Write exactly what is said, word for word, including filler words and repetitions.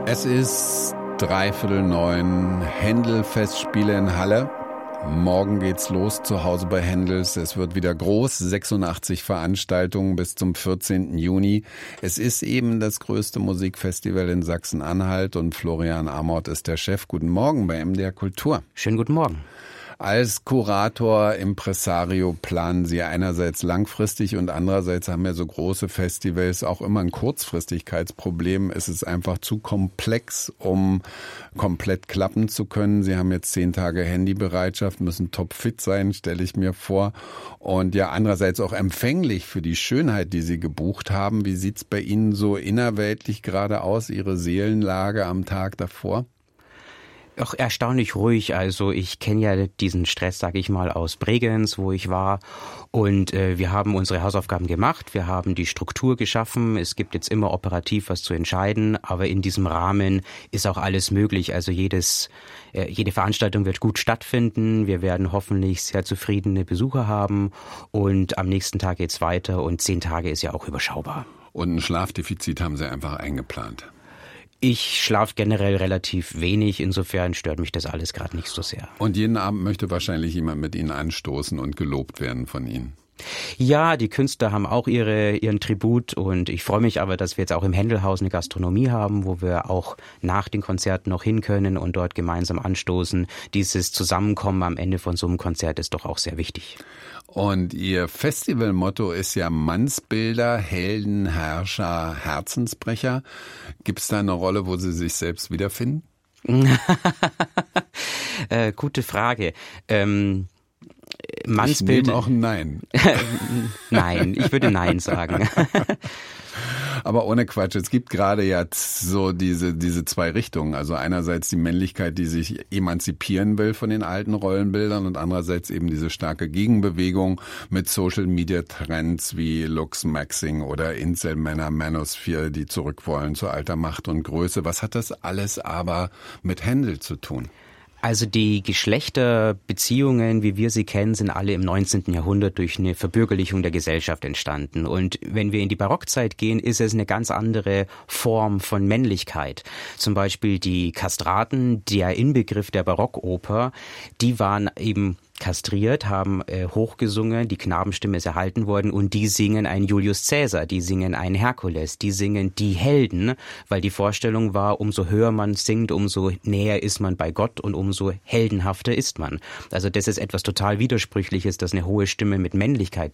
Es ist dreiviertel neun, Händel-Festspiele in Halle. Morgen geht's los zu Hause bei Händels. Es wird wieder groß, sechsundachtzig Veranstaltungen bis zum vierzehnten Juni. Es ist eben das größte Musikfestival in Sachsen-Anhalt und Florian Amort ist der Chef. Guten Morgen bei M D R Kultur. Schönen guten Morgen. Als Kurator, Impresario planen Sie einerseits langfristig und andererseits haben ja so große Festivals auch immer ein Kurzfristigkeitsproblem. Es ist einfach zu komplex, um komplett klappen zu können. Sie haben jetzt zehn Tage Handybereitschaft, müssen topfit sein, stelle ich mir vor. Und ja, andererseits auch empfänglich für die Schönheit, die Sie gebucht haben. Wie sieht's bei Ihnen so innerweltlich gerade aus, Ihre Seelenlage am Tag davor? Auch erstaunlich ruhig. Also ich kenne ja diesen Stress, sage ich mal, aus Bregenz, wo ich war. Und äh, wir haben unsere Hausaufgaben gemacht. Wir haben die Struktur geschaffen. Es gibt jetzt immer operativ was zu entscheiden. Aber in diesem Rahmen ist auch alles möglich. Also jedes, äh, jede Veranstaltung wird gut stattfinden. Wir werden hoffentlich sehr zufriedene Besucher haben. Und am nächsten Tag geht's weiter. Und zehn Tage ist ja auch überschaubar. Und ein Schlafdefizit haben Sie einfach eingeplant? Ich schlafe generell relativ wenig, insofern stört mich das alles gerade nicht so sehr. Und jeden Abend möchte wahrscheinlich jemand mit Ihnen anstoßen und gelobt werden von Ihnen? Ja, die Künstler haben auch ihre, ihren Tribut und ich freue mich aber, dass wir jetzt auch im Händelhaus eine Gastronomie haben, wo wir auch nach den Konzerten noch hin können und dort gemeinsam anstoßen. Dieses Zusammenkommen am Ende von so einem Konzert ist doch auch sehr wichtig. Und Ihr Festivalmotto ist ja Mannsbilder, Helden, Herrscher, Herzensbrecher. Gibt es da eine Rolle, wo Sie sich selbst wiederfinden? äh, gute Frage. Ähm, Mannsbild. Ich nehme auch ein Nein. Nein, ich würde Nein sagen. Aber ohne Quatsch, es gibt gerade jetzt so diese diese zwei Richtungen. Also einerseits die Männlichkeit, die sich emanzipieren will von den alten Rollenbildern und andererseits eben diese starke Gegenbewegung mit Social-Media-Trends wie Lux Maxing oder Incel-Männer, Manosphere, die zurück wollen zu alter Macht und Größe. Was hat das alles aber mit Händel zu tun? Also die Geschlechterbeziehungen, wie wir sie kennen, sind alle im neunzehnten Jahrhundert durch eine Verbürgerlichung der Gesellschaft entstanden. Und wenn wir in die Barockzeit gehen, ist es eine ganz andere Form von Männlichkeit. Zum Beispiel die Kastraten, der Inbegriff der Barockoper, die waren eben kastriert, haben äh, hochgesungen, die Knabenstimme ist erhalten worden und die singen einen Julius Caesar, die singen einen Herkules, die singen die Helden, weil die Vorstellung war, umso höher man singt, umso näher ist man bei Gott und umso heldenhafter ist man. Also das ist etwas total Widersprüchliches, dass eine hohe Stimme mit Männlichkeit